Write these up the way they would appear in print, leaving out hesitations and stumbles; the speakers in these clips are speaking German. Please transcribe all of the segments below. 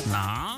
Na,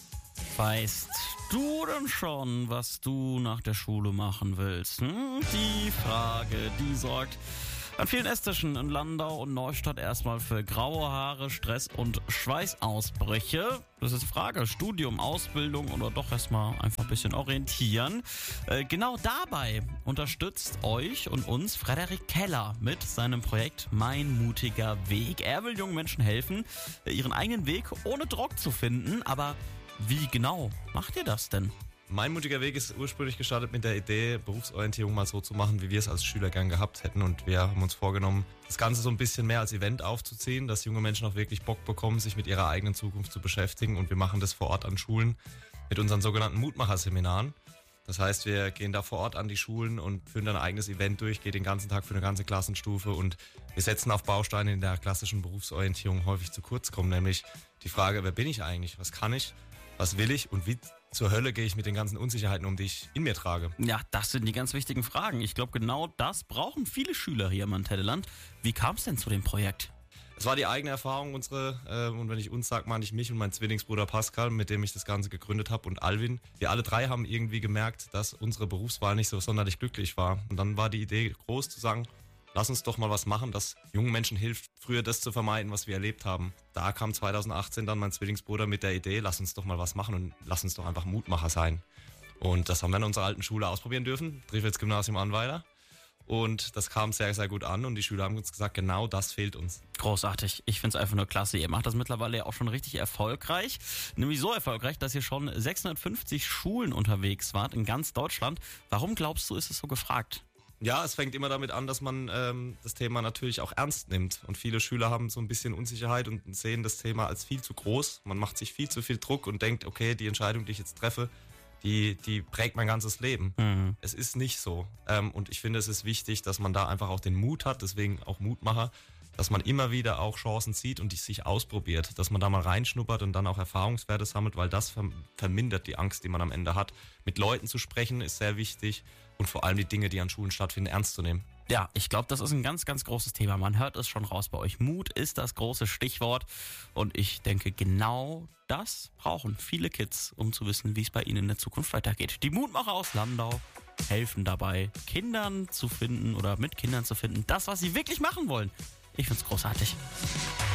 weißt du denn schon, was du nach der Schule machen willst? Die Frage, die sorgt an vielen Esstischen in Landau und Neustadt erstmal für graue Haare, Stress und Schweißausbrüche. Das ist die Frage, Studium, Ausbildung oder doch erstmal einfach ein bisschen orientieren. Genau dabei unterstützt euch und uns Frederik Keller mit seinem Projekt Mein mutiger Weg. Er will jungen Menschen helfen, ihren eigenen Weg ohne Druck zu finden. Aber wie genau macht ihr das denn? Mein mutiger Weg ist ursprünglich gestartet mit der Idee, Berufsorientierung mal so zu machen, wie wir es als Schüler gern gehabt hätten. Und wir haben uns vorgenommen, das Ganze so ein bisschen mehr als Event aufzuziehen, dass junge Menschen auch wirklich Bock bekommen, sich mit ihrer eigenen Zukunft zu beschäftigen. Und wir machen das vor Ort an Schulen mit unseren sogenannten Mutmacher-Seminaren. Das heißt, wir gehen da vor Ort an die Schulen und führen dann ein eigenes Event durch, geht den ganzen Tag für eine ganze Klassenstufe und wir setzen auf Bausteine, in der klassischen Berufsorientierung häufig zu kurz kommen, nämlich die Frage, wer bin ich eigentlich, was kann ich, was will ich und wie zur Hölle gehe ich mit den ganzen Unsicherheiten um, die ich in mir trage. Ja, das sind die ganz wichtigen Fragen. Ich glaube, genau das brauchen viele Schüler hier im Anthelleland. Wie kam es denn zu dem Projekt? Es war die eigene Erfahrung, und wenn ich uns sage, meine ich mich und meinen Zwillingsbruder Pascal, mit dem ich das Ganze gegründet habe, und Alvin. Wir alle drei haben irgendwie gemerkt, dass unsere Berufswahl nicht so sonderlich glücklich war. Und dann war die Idee groß zu sagen, lass uns doch mal was machen, das jungen Menschen hilft, früher das zu vermeiden, was wir erlebt haben. Da kam 2018 dann mein Zwillingsbruder mit der Idee, lass uns doch mal was machen und lass uns doch einfach Mutmacher sein. Und das haben wir in unserer alten Schule ausprobieren dürfen, Trifels Gymnasium Annweiler. Und das kam sehr, sehr gut an und die Schüler haben uns gesagt, genau das fehlt uns. Großartig. Ich finde es einfach nur klasse. Ihr macht das mittlerweile ja auch schon richtig erfolgreich. Nämlich so erfolgreich, dass ihr schon 650 Schulen unterwegs wart in ganz Deutschland. Warum glaubst du, ist es so gefragt? Ja, es fängt immer damit an, dass man das Thema natürlich auch ernst nimmt. Und viele Schüler haben so ein bisschen Unsicherheit und sehen das Thema als viel zu groß. Man macht sich viel zu viel Druck und denkt, okay, die Entscheidung, die ich jetzt treffe, die prägt mein ganzes Leben. Mhm. Es ist nicht so. Und ich finde, es ist wichtig, dass man da einfach auch den Mut hat, deswegen auch Mutmacher, dass man immer wieder auch Chancen sieht und die sich ausprobiert, dass man da mal reinschnuppert und dann auch Erfahrungswerte sammelt, weil das vermindert die Angst, die man am Ende hat. Mit Leuten zu sprechen ist sehr wichtig und vor allem die Dinge, die an Schulen stattfinden, ernst zu nehmen. Ja, ich glaube, das ist ein ganz, ganz großes Thema. Man hört es schon raus bei euch. Mut ist das große Stichwort. Und ich denke, genau das brauchen viele Kids, um zu wissen, wie es bei ihnen in der Zukunft weitergeht. Die Mutmacher aus Landau helfen dabei, Kindern zu finden oder mit Kindern zu finden, das, was sie wirklich machen wollen. Ich find's großartig.